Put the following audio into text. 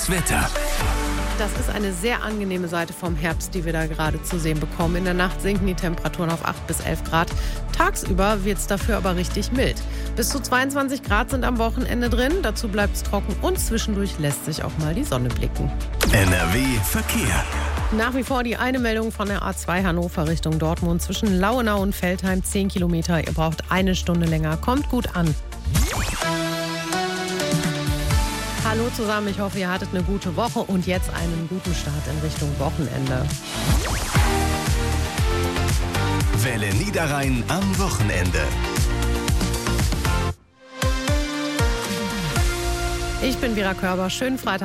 Das Wetter. Das ist eine sehr angenehme Seite vom Herbst, die wir da gerade zu sehen bekommen. In der Nacht sinken die Temperaturen auf 8 bis 11 Grad. Tagsüber wird es dafür aber richtig mild. Bis zu 22 Grad sind am Wochenende drin. Dazu bleibt es trocken und zwischendurch lässt sich auch mal die Sonne blicken. NRW Verkehr. Nach wie vor die eine Meldung von der A2 Hannover Richtung Dortmund zwischen Lauenau und Veltheim 10 Kilometer. Ihr braucht eine Stunde länger. Kommt gut an. Hallo zusammen, ich hoffe, ihr hattet eine gute Woche und jetzt einen guten Start in Richtung Wochenende. Welle Niederrhein am Wochenende. Ich bin Vera Körber, schönen Freitag.